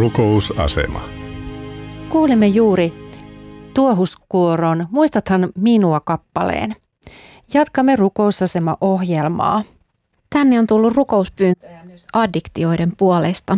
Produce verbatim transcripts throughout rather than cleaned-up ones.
Rukousasema. Kuulimme juuri tuohuskuoron Muistathan minua -kappaleen. Jatkamme Rukousasema-ohjelmaa. Tänne on tullut rukouspyyntöjä myös addiktioiden puolesta.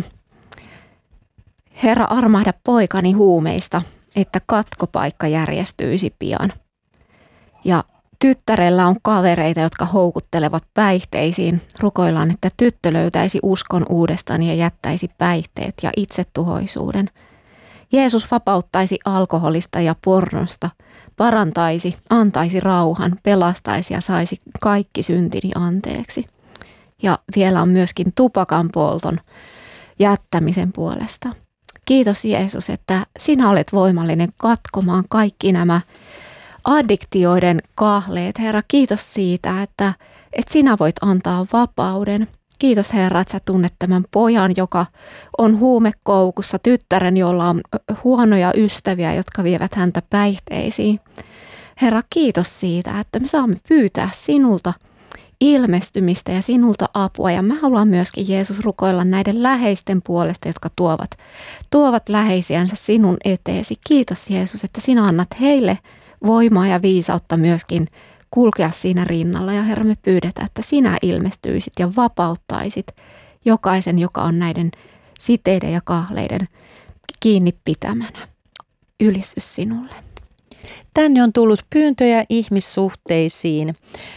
Herra, armahda poikani huumeista, että katkopaikka järjestyisi pian. Ja tyttärellä on kavereita, jotka houkuttelevat päihteisiin. Rukoillaan, että tyttö löytäisi uskon uudestaan ja jättäisi päihteet ja itsetuhoisuuden. Jeesus vapauttaisi alkoholista ja pornosta, parantaisi, antaisi rauhan, pelastaisi ja saisi kaikki syntini anteeksi. Ja vielä on myöskin tupakan polton jättämisen puolesta. Kiitos Jeesus, että sinä olet voimallinen katkomaan kaikki nämä addiktioiden kahleet. Herra, kiitos siitä, että, että sinä voit antaa vapauden. Kiitos Herra, että sä tunnet tämän pojan, joka on huumekoukussa, tyttären, jolla on huonoja ystäviä, jotka vievät häntä päihteisiin. Herra, kiitos siitä, että me saamme pyytää sinulta ilmestymistä ja sinulta apua. Ja mä haluan myöskin, Jeesus, rukoilla näiden läheisten puolesta, jotka tuovat, tuovat läheisiänsä sinun eteesi. Kiitos Jeesus, että sinä annat heille voimaa ja viisautta myöskin kulkea siinä rinnalla. Ja Herra, me pyydetään, että sinä ilmestyisit ja vapauttaisit jokaisen, joka on näiden siteiden ja kahleiden kiinni pitämänä. Ylistys sinulle. Tänne on tullut pyyntöjä ihmissuhteisiin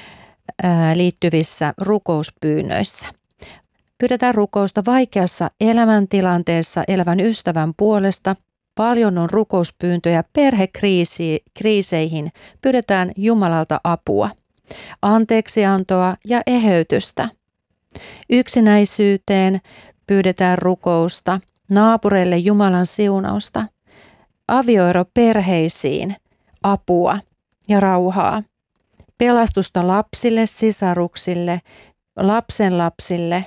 liittyvissä rukouspyynnöissä. Pyydetään rukousta vaikeassa elämäntilanteessa elävän ystävän puolesta. Paljon on rukouspyyntöjä perhekriiseihin. Pyydetään Jumalalta apua, anteeksiantoa ja eheytystä. Yksinäisyyteen pyydetään rukousta, naapureille Jumalan siunausta, avioeroperheisiin apua ja rauhaa. Pelastusta lapsille, sisaruksille, lapsenlapsille.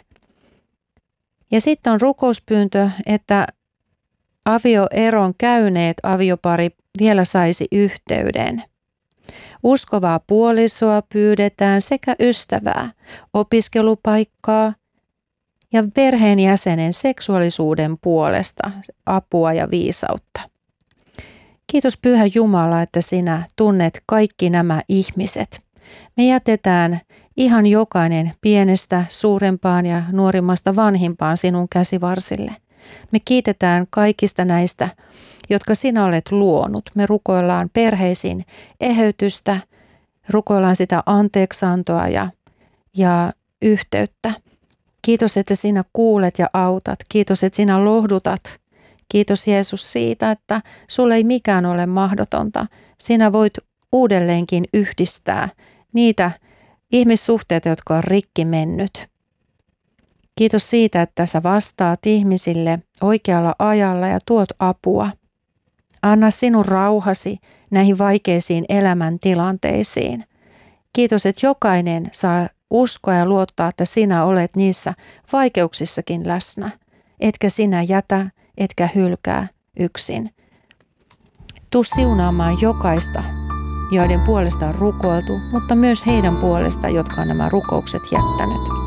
Ja sitten on rukouspyyntö, että avioeron käyneet aviopari vielä saisi yhteyden. Uskovaa puolisoa pyydetään sekä ystävää, opiskelupaikkaa ja perheenjäsenen seksuaalisuuden puolesta apua ja viisautta. Kiitos Pyhä Jumala, että sinä tunnet kaikki nämä ihmiset. Me jätetään ihan jokainen pienestä suurempaan ja nuorimmasta vanhimpaan sinun käsivarsille. Me kiitetään kaikista näistä, jotka sinä olet luonut. Me rukoillaan perheisiin eheytystä, rukoillaan sitä anteeksantoa ja, ja yhteyttä. Kiitos, että sinä kuulet ja autat. Kiitos, että sinä lohdutat. Kiitos Jeesus siitä, että sulle ei mikään ole mahdotonta. Sinä voit uudelleenkin yhdistää niitä ihmissuhteita, jotka on rikki mennyt. Kiitos siitä, että sä vastaat ihmisille oikealla ajalla ja tuot apua. Anna sinun rauhasi näihin vaikeisiin elämäntilanteisiin. Kiitos, että jokainen saa uskoa ja luottaa, että sinä olet niissä vaikeuksissakin läsnä. Etkä sinä jätä, etkä hylkää yksin. Tuu siunaamaan jokaista, joiden puolesta on rukoiltu, mutta myös heidän puolesta, jotka on nämä rukoukset jättänyt.